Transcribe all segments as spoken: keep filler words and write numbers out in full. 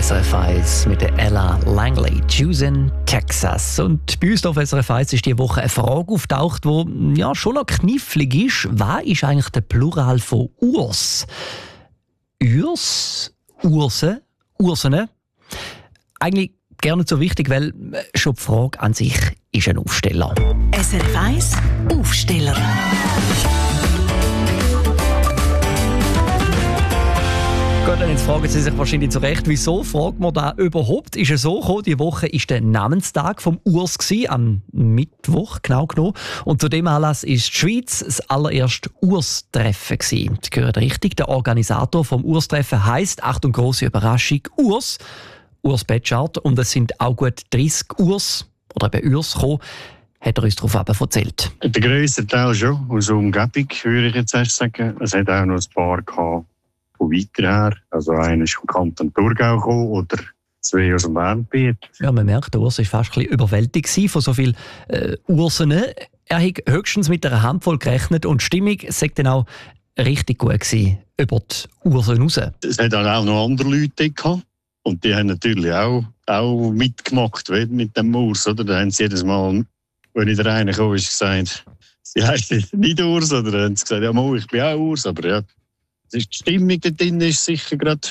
S R F eins mit der Ella Langley, «Choosing Texas». Und bei uns auf S R F eins ist diese Woche eine Frage auftaucht, die ja, schon noch knifflig ist. Was ist eigentlich der Plural von Urs? Urs? Urse? Ursene? Eigentlich gar nicht so wichtig, weil schon die Frage an sich ist ein Aufsteller. S R F eins Aufsteller. Gut, dann jetzt fragen Sie sich wahrscheinlich zu Recht, wieso fragt man da überhaupt? Ist es so gekommen, die Woche war der Namenstag vom Urs gewesen, am Mittwoch genau genommen. Und zu dem Anlass ist die Schweiz das allererste Urs-Treffen gewesen. Sie hören richtig, der Organisator vom Urs-Treffen heisst, Achtung, grosse Überraschung, Urs, Urs Betschart. Und es sind auch gut dreissig Urs oder eben Urs gekommen, hat er uns darauf erzählt. Der grösste Teil schon, aus der Umgebung, würde ich jetzt erst sagen. Es hat auch noch ein paar gehabt von weiter her. Also einer ist vom Kanton Thurgau gekommen oder zwei aus dem Bernbiet. Ja, man merkt, der Urs war fast ein bisschen überwältigt von so vielen äh, Ursen. Er hat höchstens mit einer Handvoll gerechnet und die Stimmung sei dann auch richtig gut gewesen über die Ursen raus. Es hat auch noch andere Leute gehabt. Und die haben natürlich auch, auch mitgemacht mit dem Urs. Oder? Da haben sie jedes Mal, wenn ich da reinkam, ist gesagt, sie heißen nicht Urs. Oder dann haben sie gesagt, ja, Mo, ich bin auch Urs. Aber ja, die Stimmung da drin ist sicher gerade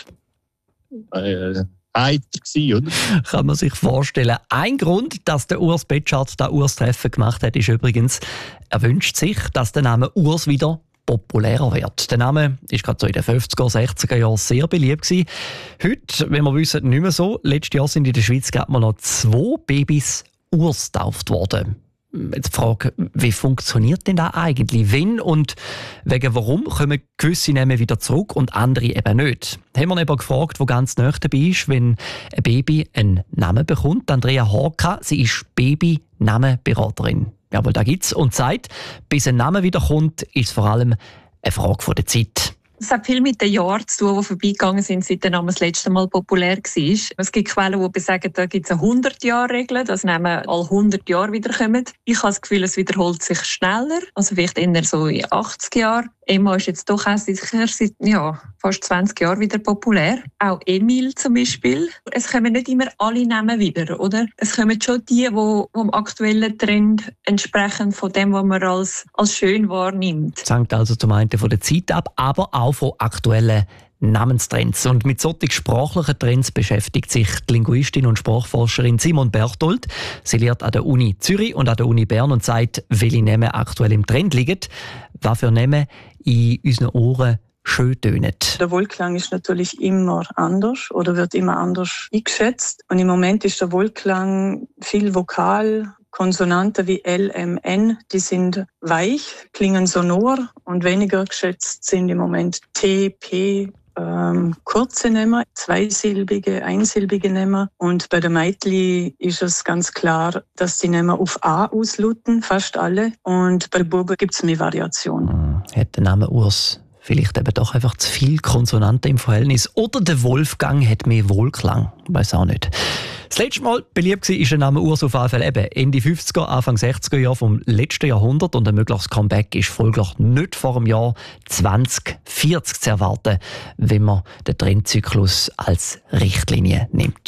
äh, heiter gewesen, oder? Kann man sich vorstellen. Ein Grund, dass der Urs Betschart das Urs-Treffen gemacht hat, ist übrigens, er wünscht sich, dass der Name Urs wieder populärer wird. Der Name ist gerade so in den fünfziger, sechziger Jahren sehr beliebt gewesen. Heute, wenn wir wissen, nicht mehr so. Letztes Jahr sind in der Schweiz gerade mal noch zwei Babys Urs getauft worden. Jetzt die Frage, wie funktioniert denn das eigentlich? Wenn und wegen warum kommen gewisse Namen wieder zurück und andere eben nicht? Haben wir eben gefragt, wo ganz nahe dabei ist, wenn ein Baby einen Namen bekommt. Andrea Horka, sie ist Baby-Namenberaterin. Jawohl, da gibt's. Und Zeit, bis ein Name wiederkommt, ist vor allem eine Frage der Zeit. Es hat viel mit den Jahren zu tun, die vorbeigegangen sind, seit der Name das letzte Mal populär war. Es gibt Quellen, die besagen, da gibt es eine hundert-Jahr-Regel, dass Namen alle hundert Jahre wiederkommen. Ich habe das Gefühl, es wiederholt sich schneller, also vielleicht eher so in achtzig Jahren. Emma ist jetzt doch auch sicher seit ja, fast zwanzig Jahren wieder populär. Auch Emil zum Beispiel. Es kommen nicht immer alle Namen wieder, oder? Es kommen schon die, die dem aktuellen Trend entsprechen, von dem, was man als, als schön wahrnimmt. Das hängt also zum einen von der Zeit ab, aber auch von aktuellen Namenstrends. Und mit solchen sprachlichen Trends beschäftigt sich die Linguistin und Sprachforscherin Simone Berthold. Sie lehrt an der Uni Zürich und an der Uni Bern und sagt, welche Namen aktuell im Trend liegen, was für Namen in unseren Ohren schön tönen. Der Wohlklang ist natürlich immer anders oder wird immer anders eingeschätzt. Und im Moment ist der Wohlklang viel vokal. Konsonanten wie L, M, N, die sind weich, klingen sonor und weniger geschätzt sind im Moment T, P, ähm, kurze Namen, zweisilbige, einsilbige Namen. Und bei der Meitli ist es ganz klar, dass die Namen auf A ausluten, fast alle. Und bei den Buben gibt es mehr Variationen. Hm, hat der Name Urs vielleicht eben doch einfach zu viel Konsonanten im Verhältnis? Oder der Wolfgang hat mehr Wohlklang? Weiß auch nicht. Das letzte Mal beliebt war der Name Urs auf jeden Fall eben Ende fünfziger, Anfang sechziger Jahre vom letzten Jahrhundert und ein mögliches Comeback ist folglich nicht vor dem Jahr zwanzig vierzig zu erwarten, wenn man den Trendzyklus als Richtlinie nimmt.